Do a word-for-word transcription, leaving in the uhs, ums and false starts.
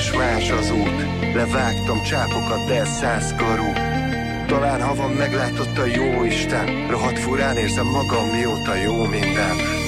és más az út. Levágtam csápokat, de ez száz karú. Talán ha van meglátott a jó Isten, rohadt furán érzem magam, mióta jó minden.